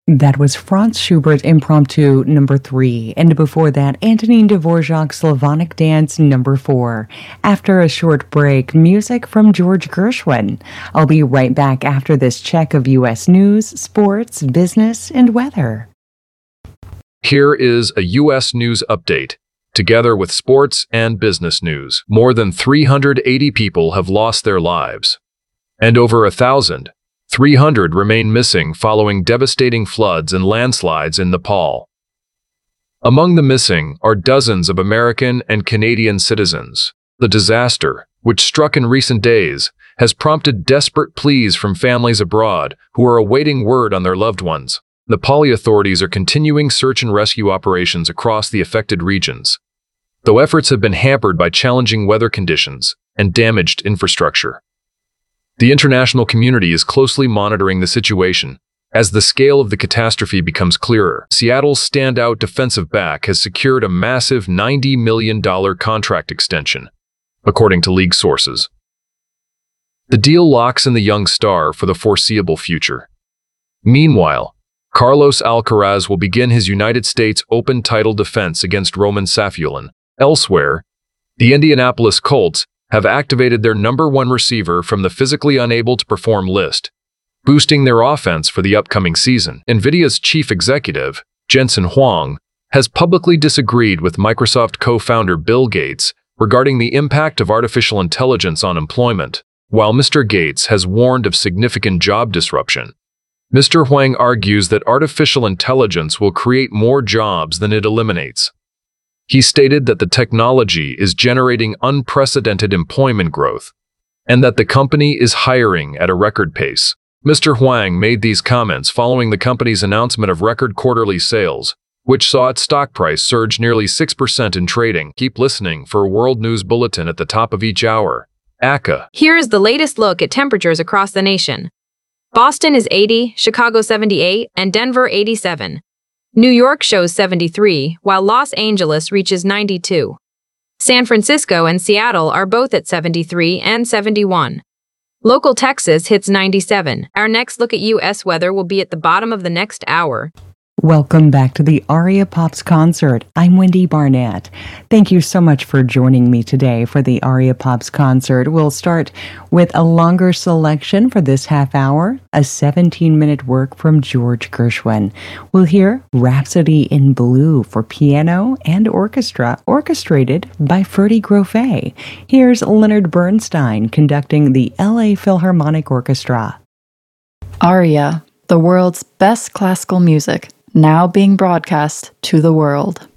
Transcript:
That was Franz Schubert Impromptu number 3, and before that, Antonin Dvorak's Slavonic Dance number 4. After a short break, music from George Gershwin. I'll be right back after this check of U.S. news, sports, business, and weather. Here is a U.S. news update. Together with sports and business news, more than 380 people have lost their lives, and over 1,300 remain missing following devastating floods and landslides in Nepal. Among the missing are dozens of American and Canadian citizens. The disaster, which struck in recent days, has prompted desperate pleas from families abroad who are awaiting word on their loved ones. Nepali authorities are continuing search and rescue operations across the affected regions, though efforts have been hampered by challenging weather conditions and damaged infrastructure. The international community is closely monitoring the situation as the scale of the catastrophe becomes clearer. Seattle's standout defensive back has secured a massive $90 million contract extension, according to league sources. The deal locks in the young star for the foreseeable future. Meanwhile, Carlos Alcaraz will begin his United States Open title defense against Roman Safiullin. Elsewhere, the Indianapolis Colts have activated their number 1 receiver from the physically unable to perform list, boosting their offense for the upcoming season. NVIDIA's chief executive, Jensen Huang, has publicly disagreed with Microsoft co-founder Bill Gates regarding the impact of artificial intelligence on employment. While Mr. Gates has warned of significant job disruption, Mr. Huang argues that artificial intelligence will create more jobs than it eliminates. He stated that the technology is generating unprecedented employment growth and that the company is hiring at a record pace. Mr. Huang made these comments following the company's announcement of record quarterly sales, which saw its stock price surge nearly 6% in trading. Keep listening for a world news bulletin at the top of each hour. ACA. Here is the latest look at temperatures across the nation. Boston is 80, Chicago 78, and Denver 87. New York shows 73, while Los Angeles reaches 92. San Francisco and Seattle are both at 73 and 71. Local Texas hits 97. Our next look at U.S. weather will be at the bottom of the next hour. Welcome back to the Aria Pops concert. I'm Wendy Barnett. Thank you so much for joining me today for the Aria Pops concert. We'll start with a longer selection for this half hour, a 17-minute work from George Gershwin. We'll hear Rhapsody in Blue for piano and orchestra, orchestrated by Ferdy Grofé. Here's Leonard Bernstein conducting the LA Philharmonic Orchestra. Aria, the world's best classical music, now being broadcast to the world.